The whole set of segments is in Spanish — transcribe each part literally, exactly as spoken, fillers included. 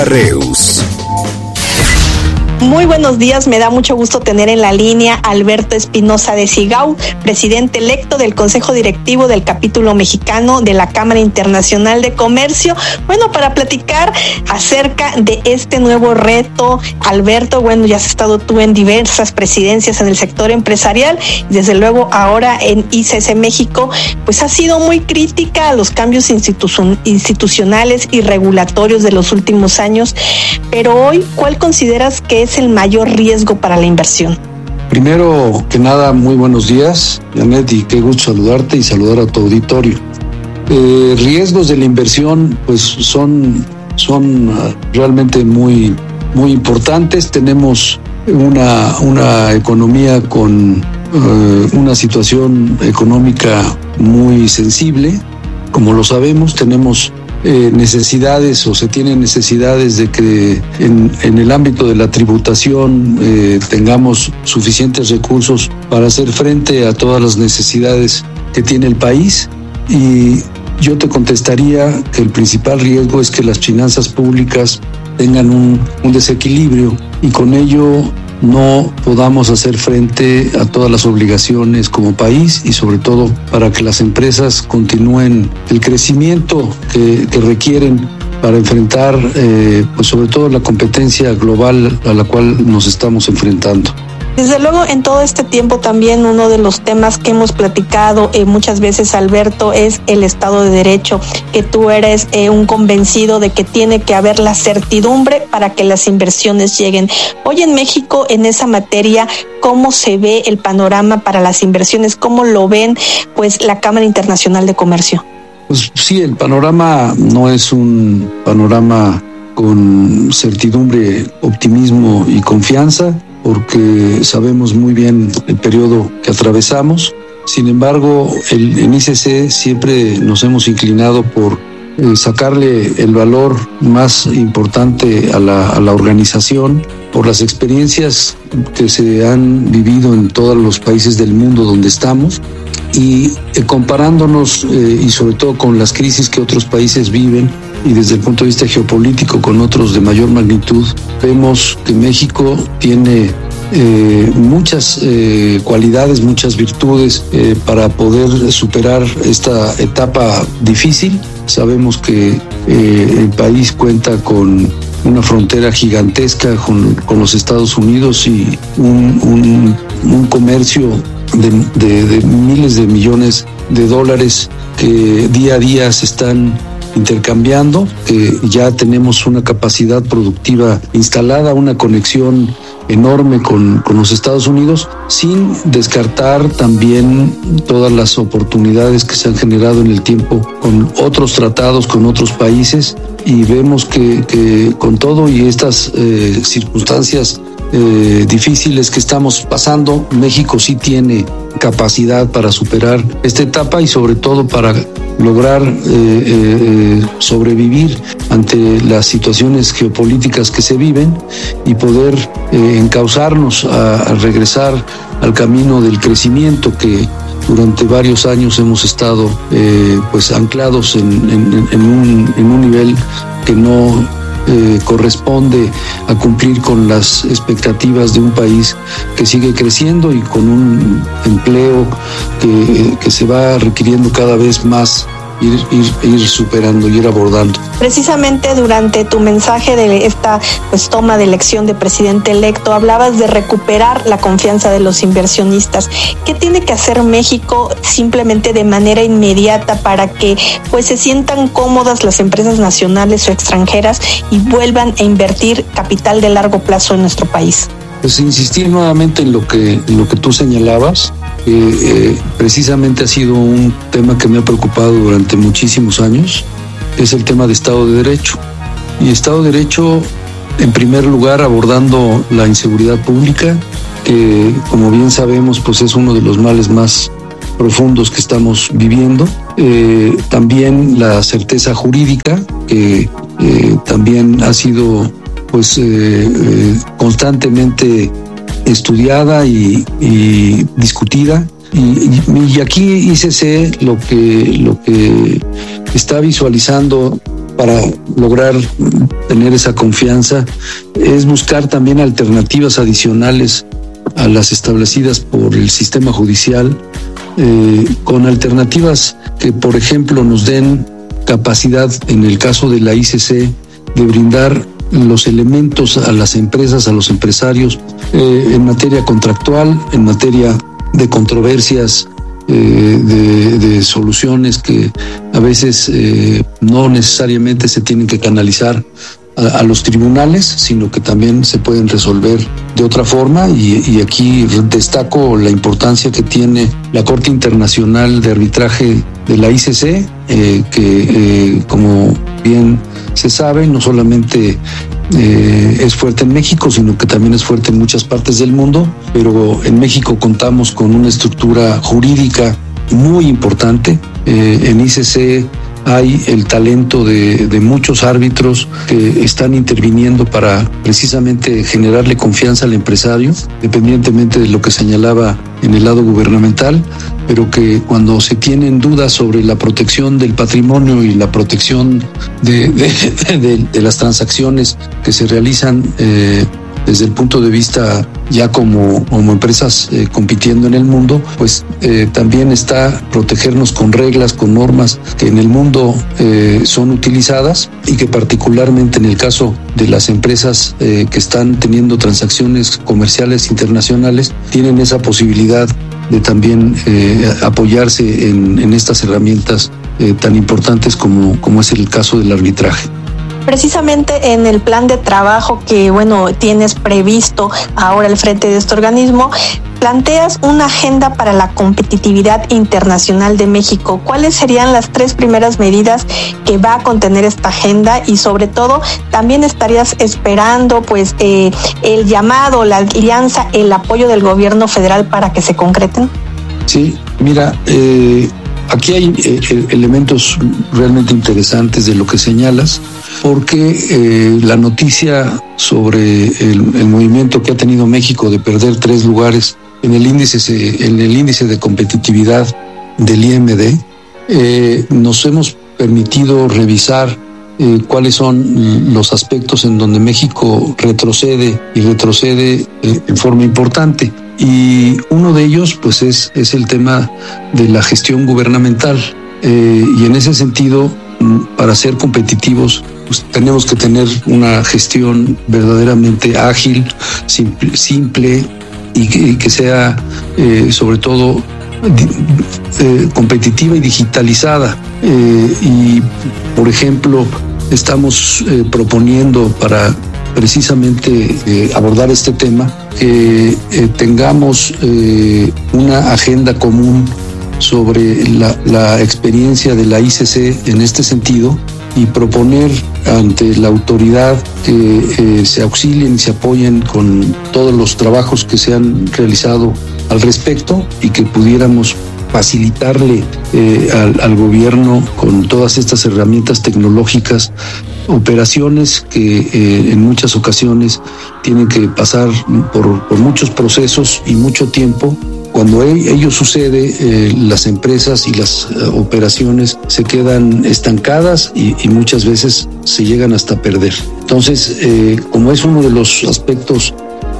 Reus. Muy buenos días, me da mucho gusto tener en la línea a Alberto Espinosa de Sigau, presidente electo del Consejo Directivo del Capítulo Mexicano de la Cámara Internacional de Comercio. Bueno, para platicar acerca de este nuevo reto, Alberto, bueno, ya has estado tú en diversas presidencias en el sector empresarial y desde luego ahora en I C C México, pues ha sido muy crítica a los cambios institu- institucionales y regulatorios de los últimos años, pero hoy, ¿cuál consideras que es el mayor riesgo para la inversión? Primero que nada, muy buenos días, Janet, y qué gusto saludarte y saludar a tu auditorio. Eh, riesgos de la inversión, pues son, son uh, realmente muy, muy importantes. Tenemos una, una economía con uh, una situación económica muy sensible. Como lo sabemos, tenemos Eh, necesidades o se tienen necesidades de que en, en el ámbito de la tributación eh, tengamos suficientes recursos para hacer frente a todas las necesidades que tiene el país, y yo te contestaría que el principal riesgo es que las finanzas públicas tengan un, un desequilibrio y con ello no podamos hacer frente a todas las obligaciones como país, y sobre todo para que las empresas continúen el crecimiento que, que requieren para enfrentar eh, pues sobre todo la competencia global a la cual nos estamos enfrentando. Desde luego, en todo este tiempo también uno de los temas que hemos platicado eh, muchas veces, Alberto, es el Estado de Derecho, que tú eres eh, un convencido de que tiene que haber la certidumbre para que las inversiones lleguen. Hoy en México, en esa materia, ¿cómo se ve el panorama para las inversiones? ¿Cómo lo ven pues la Cámara Internacional de Comercio? Pues sí, el panorama no es un panorama con certidumbre, optimismo y confianza, porque sabemos muy bien el periodo que atravesamos. Sin embargo, el, en I C C siempre nos hemos inclinado por eh, sacarle el valor más importante a la, a la organización, por las experiencias que se han vivido en todos los países del mundo donde estamos, y eh, comparándonos eh, y sobre todo con las crisis que otros países viven, y desde el punto de vista geopolítico con otros de mayor magnitud, vemos que México tiene eh, muchas eh, cualidades, muchas virtudes eh, para poder superar esta etapa difícil. Sabemos que eh, el país cuenta con una frontera gigantesca con, con los Estados Unidos y un, un, un comercio de, de, de miles de millones de dólares que día a día se están intercambiando, que ya tenemos una capacidad productiva instalada, una conexión enorme con, con los Estados Unidos, sin descartar también todas las oportunidades que se han generado en el tiempo con otros tratados, con otros países, y vemos que, que con todo y estas eh, circunstancias eh, difíciles que estamos pasando, México sí tiene capacidad para superar esta etapa y sobre todo para lograr eh, eh, sobrevivir ante las situaciones geopolíticas que se viven y poder eh, encauzarnos a, a regresar al camino del crecimiento que durante varios años hemos estado eh, pues anclados en, en, en, un, en un nivel que no eh, corresponde a cumplir con las expectativas de un país que sigue creciendo y con un empleo que, que se va requiriendo cada vez más Ir, ir, ir superando, ir abordando. Precisamente durante tu mensaje de esta pues toma de elección de presidente electo, hablabas de recuperar la confianza de los inversionistas. ¿Qué tiene que hacer México simplemente de manera inmediata para que pues se sientan cómodas las empresas nacionales o extranjeras y vuelvan a invertir capital de largo plazo en nuestro país? Pues insistir nuevamente en lo que, en lo que tú señalabas. Eh, eh, precisamente ha sido un tema que me ha preocupado durante muchísimos años, es el tema de Estado de Derecho. Y Estado de Derecho, en primer lugar, abordando la inseguridad pública, que como bien sabemos, pues es uno de los males más profundos que estamos viviendo. Eh, también la certeza jurídica, que eh, también ha sido pues eh, eh, constantemente estudiada y, y discutida, y, y aquí I C C lo que, lo que está visualizando para lograr tener esa confianza es buscar también alternativas adicionales a las establecidas por el sistema judicial, eh, con alternativas que, por ejemplo, nos den capacidad, en el caso de la I C C, de brindar los elementos a las empresas, a los empresarios, eh, en materia contractual, en materia de controversias, eh, de, de soluciones que a veces eh, no necesariamente se tienen que canalizar a, a los tribunales, sino que también se pueden resolver de otra forma, y, y aquí destaco la importancia que tiene la Corte Internacional de Arbitraje de la I C C, eh, que eh, como bien se sabe, no solamente eh, es fuerte en México, sino que también es fuerte en muchas partes del mundo, pero en México contamos con una estructura jurídica muy importante. Eh, en I C C hay el talento de, de muchos árbitros que están interviniendo para precisamente generarle confianza al empresario, independientemente de lo que señalaba en el lado gubernamental, pero que cuando se tienen dudas sobre la protección del patrimonio y la protección de, de, de, de las transacciones que se realizan eh, desde el punto de vista ya como, como empresas eh, compitiendo en el mundo, pues eh, también está protegernos con reglas, con normas que en el mundo eh, son utilizadas, y que particularmente en el caso de las empresas eh, que están teniendo transacciones comerciales internacionales, tienen esa posibilidad de también eh, apoyarse en, en estas herramientas eh, tan importantes como, como es el caso del arbitraje. Precisamente en el plan de trabajo que, bueno, tienes previsto ahora al frente de este organismo, planteas una agenda para la competitividad internacional de México. ¿Cuáles serían las tres primeras medidas que va a contener esta agenda? Y sobre todo, también estarías esperando pues eh, el llamado, la alianza, el apoyo del gobierno federal para que se concreten. Sí, mira, eh, aquí hay eh, elementos realmente interesantes de lo que señalas, porque eh, la noticia sobre el, el movimiento que ha tenido México de perder tres lugares en el índice, en el índice de competitividad del I M D, eh, nos hemos permitido revisar eh, cuáles son los aspectos en donde México retrocede y retrocede eh, en forma importante. Y uno de ellos, pues, es, es el tema de la gestión gubernamental. Eh, y en ese sentido, para ser competitivos, pues tenemos que tener una gestión verdaderamente ágil, simple, simple y, que, y que sea eh, sobre todo eh, competitiva y digitalizada. Eh, y, por ejemplo, estamos eh, proponiendo para precisamente eh, abordar este tema que eh, tengamos eh, una agenda común sobre la, la experiencia de la I C C en este sentido, y proponer ante la autoridad que eh, se auxilien y se apoyen con todos los trabajos que se han realizado al respecto, y que pudiéramos facilitarle eh, al, al gobierno con todas estas herramientas tecnológicas operaciones que eh, en muchas ocasiones tienen que pasar por, por muchos procesos y mucho tiempo. Cuando ello sucede, eh, las empresas y las eh, operaciones se quedan estancadas y, y muchas veces se llegan hasta perder. Entonces, eh, como es uno de los aspectos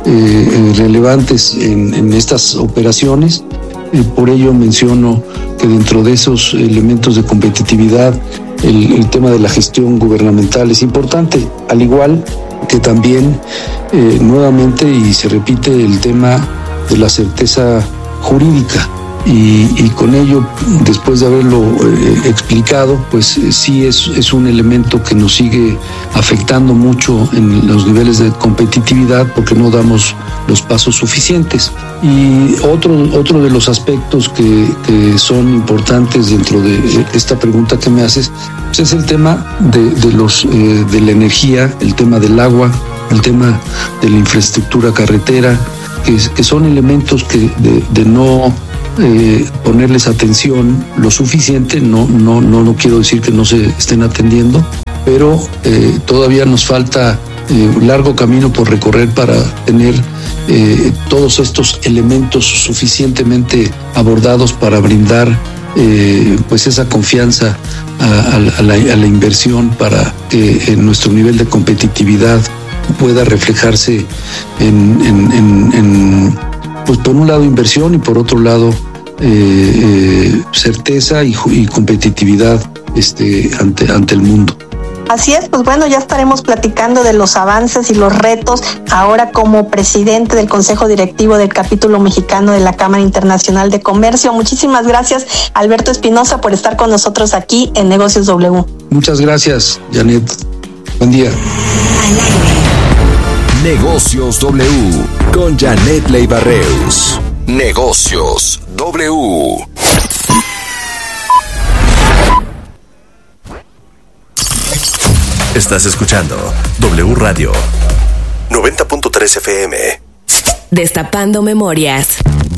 eh, relevantes en, en estas operaciones, eh, por ello menciono que dentro de esos elementos de competitividad, el, el tema de la gestión gubernamental es importante, al igual que también eh, nuevamente, y se repite, el tema de la certeza jurídica, y, y con ello, después de haberlo eh, explicado, pues eh, sí es, es un elemento que nos sigue afectando mucho en los niveles de competitividad, porque no damos los pasos suficientes. Y otro, otro de los aspectos que, que son importantes dentro de esta pregunta que me haces, pues es el tema de, de, los, eh, de la energía, el tema del agua, el tema de la infraestructura carretera, que, que son elementos que de, de no eh, ponerles atención lo suficiente, no, no, no, no quiero decir que no se estén atendiendo, pero eh, todavía nos falta eh, un largo camino por recorrer para tener eh, todos estos elementos suficientemente abordados para brindar eh, pues esa confianza a, a, a, la, a la inversión para que en nuestro nivel de competitividad pueda reflejarse en, en, en, en pues por un lado inversión y por otro lado eh, eh, certeza y, y competitividad este, ante, ante el mundo. Así es, pues bueno, ya estaremos platicando de los avances y los retos ahora como presidente del Consejo Directivo del Capítulo Mexicano de la Cámara Internacional de Comercio. Muchísimas gracias, Alberto Espinosa, por estar con nosotros aquí en Negocios W. Muchas gracias, Janet. Buen día. Negocios W con Janet Leiva-Reus. Negocios W. Estás escuchando W Radio noventa punto tres F M. Destapando memorias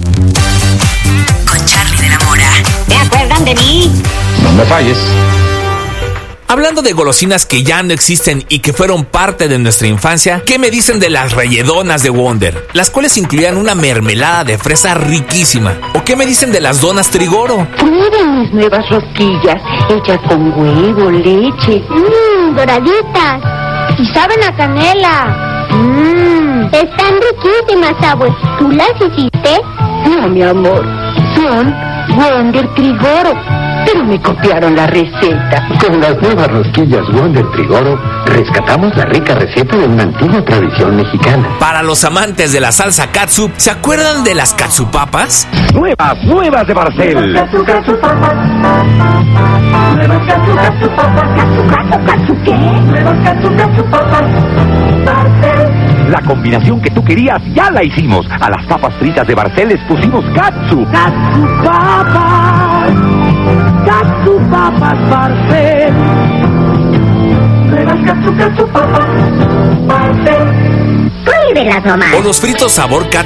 con Charlie de la Mora. ¿Se acuerdan de mí? No me falles. Hablando de golosinas que ya no existen y que fueron parte de nuestra infancia, ¿qué me dicen de las relledonas de Wonder? Las cuales incluían una mermelada de fresa riquísima. ¿O qué me dicen de las donas Trigoro? Prueben mis nuevas rosquillas, hechas con huevo, leche. Mmm, doraditas. Y saben a canela. Mmm, están riquísimas, abue. ¿Tú las hiciste? No, mi amor, son Wonder Trigoro. Pero me copiaron la receta. Con las nuevas rosquillas Wonder Trigoro, rescatamos la rica receta de una antigua tradición mexicana. Para los amantes de la salsa katsup, ¿se acuerdan de las katsupapas? Nuevas, nuevas de Barcel. Katsu, katsu, papas. Nuevas katsu, katsu, papas. Katsu, katsu, katsu, ¿qué? Nuevas katsu, katsu, papas. Barcel. La combinación que tú querías ya la hicimos. A las papas fritas de Barcel les pusimos katsu. Katsu, papas. Katsu, papas, Barcel. Nuevas katsu, katsu, papas. Barcel. Pruébelas nomás. O los fritos sabor katsup